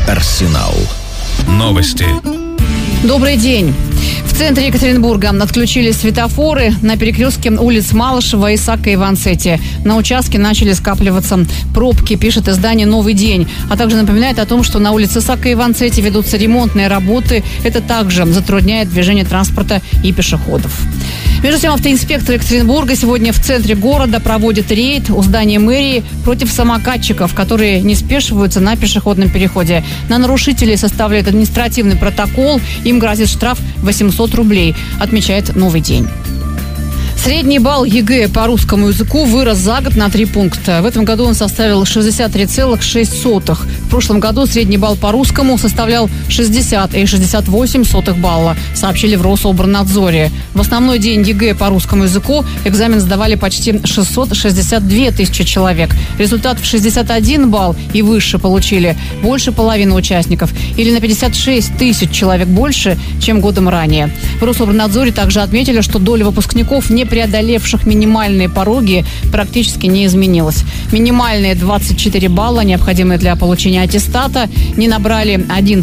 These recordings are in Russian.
Арсенал. Новости. Добрый день. В центре Екатеринбурга отключили светофоры на перекрестке улиц Малышева, Исаака и Ванцетти. На участке начали скапливаться пробки, пишет издание «Новый день». А также напоминает о том, что на улице Исаака и Ванцетти ведутся ремонтные работы. Это также затрудняет движение транспорта и пешеходов. Между тем, автоинспектор Екатеринбурга сегодня в центре города проводит рейд у здания мэрии против самокатчиков, которые не спешиваются на пешеходном переходе. На нарушителей составляют административный протокол. Им грозит штраф 800 рублей, отмечает «Новый день». Средний балл ЕГЭ по русскому языку вырос за год на 3 пункта. В этом году он составил 63,6. В прошлом году средний балл по русскому составлял 60,68 балла, сообщили в Рособорнадзоре. В основной день ЕГЭ по русскому языку экзамен сдавали почти 662 тысячи человек. Результат в 61 балл и выше получили больше половины участников, или на 56 тысяч человек больше, чем годом ранее. В Рособорнадзоре также отметили, что доля выпускников, не преодолевших минимальные пороги, практически не изменилась. Минимальные 24 балла, необходимые для получения аттестата, не набрали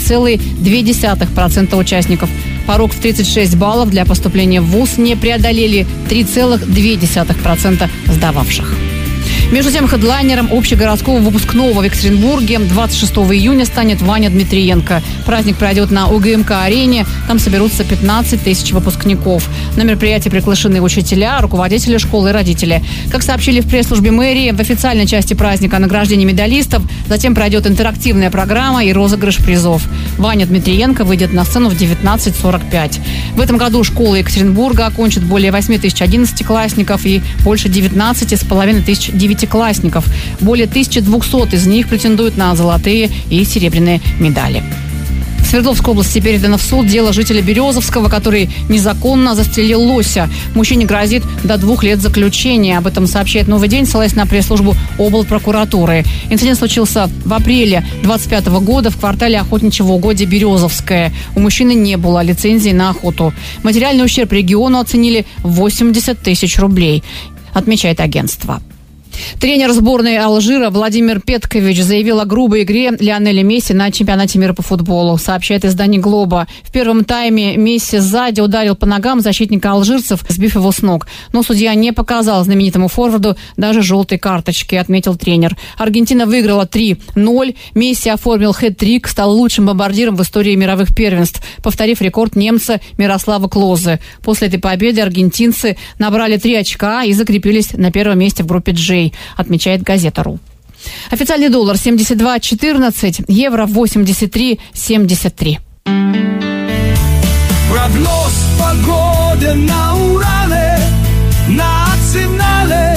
1,2% участников. Порог в 36 баллов для поступления в ВУЗ не преодолели 3,2% сдававших. Между тем, хедлайнером общегородского выпускного в Екатеринбурге 26 июня станет Ваня Дмитриенко. Праздник пройдет на УГМК-арене. Там соберутся 15 тысяч выпускников. На мероприятии приглашены учителя, руководители школы и родители. Как сообщили в пресс-службе мэрии, в официальной части праздника награждение медалистов, затем пройдет интерактивная программа и розыгрыш призов. Ваня Дмитриенко выйдет на сцену в 19:45. В этом году школы Екатеринбурга окончат более 8 тысяч 11-классников и больше 19,5 тысяч девятиклассников. Более 1200 из них претендуют на золотые и серебряные медали. В Свердловской области передано в суд дело жителя Березовского, который незаконно застрелил лося. Мужчине грозит до 2 лет заключения. Об этом сообщает «Новый день», ссылаясь на пресс-службу облпрокуратуры. Инцидент случился в апреле 2025 года в квартале охотничьего угодья Березовское. У мужчины не было лицензии на охоту. Материальный ущерб региону оценили в 80 тысяч рублей, отмечает агентство. Тренер сборной Алжира Владимир Петкович заявил о грубой игре Лионеля Месси на чемпионате мира по футболу, сообщает издание «Глоба». В первом тайме Месси сзади ударил по ногам защитника алжирцев, сбив его с ног. Но судья не показал знаменитому форварду даже желтой карточки, отметил тренер. Аргентина выиграла 3-0. Месси оформил хэт-трик, стал лучшим бомбардиром в истории мировых первенств, повторив рекорд немца Мирослава Клозе. После этой победы аргентинцы набрали 3 очка и закрепились на первом месте в группе G, отмечает газета.ру. Официальный доллар 72.14, евро 83.73. Прогноз погоды на Урале, национале.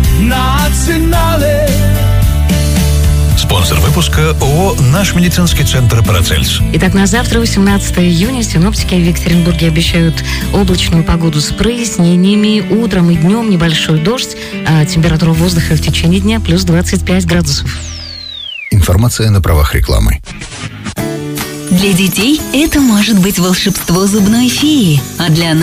Спонсор выпуска ООО «Наш медицинский центр Парацельс». Итак, на завтра, 18 июня, синоптики в Екатеринбурге обещают облачную погоду с прояснениями. Утром и днем небольшой дождь, а температура воздуха в течение дня плюс 25 градусов. Информация на правах рекламы. Для детей это может быть волшебство зубной феи, а для нас